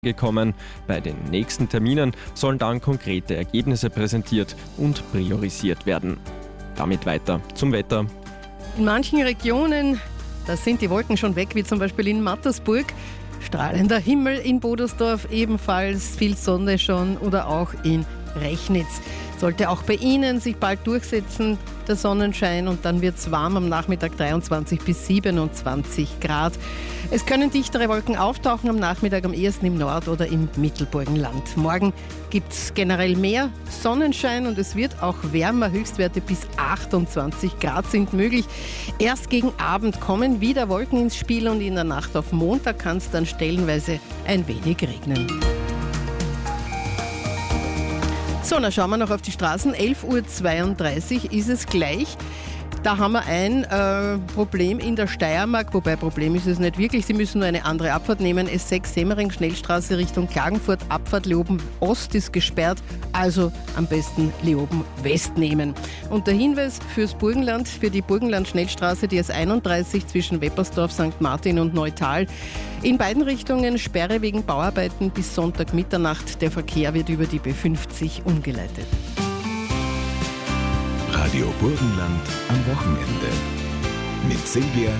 gekommen. Bei den nächsten Terminen sollen dann konkrete Ergebnisse präsentiert und priorisiert werden. Damit weiter zum Wetter. In manchen Regionen, da sind die Wolken schon weg, wie zum Beispiel in Mattersburg. Strahlender Himmel in Bodersdorf, ebenfalls viel Sonne schon, oder auch in Rechnitz. Sollte auch bei Ihnen sich bald durchsetzen, der Sonnenschein, und dann wird es warm am Nachmittag 23 bis 27 Grad. Es können dichtere Wolken auftauchen am Nachmittag, am ehesten im Nord- oder im Mittelburgenland. Morgen gibt es generell mehr Sonnenschein und es wird auch wärmer. Höchstwerte bis 28 Grad sind möglich. Erst gegen Abend kommen wieder Wolken ins Spiel und in der Nacht auf Montag kann es dann stellenweise ein wenig regnen. So, dann schauen wir noch auf die Straßen. 11:32 Uhr ist es gleich. Da haben wir ein Problem in der Steiermark, wobei Problem ist es nicht wirklich. Sie müssen nur eine andere Abfahrt nehmen. S6 Semmering, Schnellstraße Richtung Klagenfurt, Abfahrt Leoben Ost ist gesperrt, also am besten Leoben West nehmen. Und der Hinweis fürs Burgenland, für die Burgenland-Schnellstraße, die S31 zwischen Weppersdorf, St. Martin und Neutal. In beiden Richtungen Sperre wegen Bauarbeiten bis Sonntag Mitternacht. Der Verkehr wird über die B50 umgeleitet. Radio Burgenland am Wochenende. Mit Silvia